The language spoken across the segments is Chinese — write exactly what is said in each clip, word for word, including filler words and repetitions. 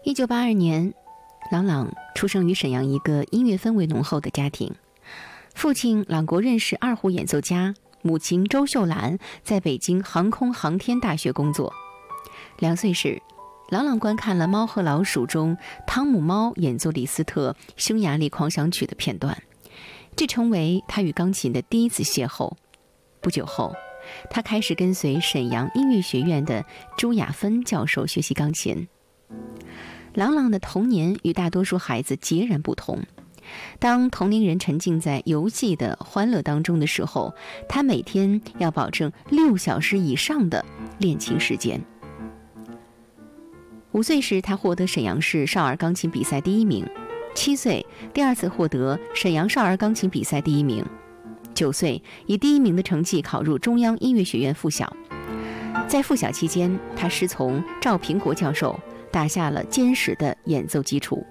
一九八二年，郎朗出生于沈阳一个音乐氛围浓厚的家庭。父亲郎国任是二胡演奏家，母亲周秀兰在北京航空航天大学工作。两岁时，郎朗观看了《猫和老鼠》中汤姆猫演奏李斯特匈牙利狂想曲的片段，这成为他与钢琴的第一次邂逅。不久后，他开始跟随沈阳音乐学院的朱亚芬教授学习钢琴。郎朗的童年与大多数孩子截然不同。当同龄人沉浸在游戏的欢乐当中的时候，他每天要保证六小时以上的练琴时间。五岁时，他获得沈阳市少儿钢琴比赛第一名；七岁，第二次获得沈阳少儿钢琴比赛第一名；九岁，以第一名的成绩考入中央音乐学院附小。在附小期间，他师从赵平国教授，打下了坚实的演奏基础。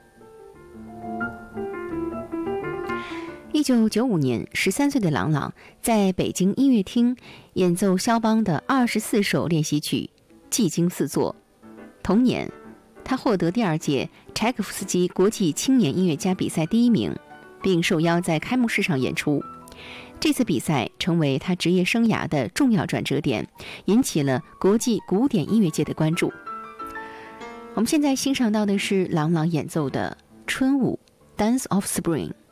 一九九五年，十三岁的郎朗在北京音乐厅演奏肖邦的二十四首练习曲，技惊四座。同年，他获得第二届柴可夫斯基国际青年音乐家比赛第一名，并受邀在开幕式上演出。这次比赛成为他职业生涯的重要转折点，引起了国际古典音乐界的关注。我们现在欣赏到的是郎朗演奏的《春舞》 （Dance of Spring）。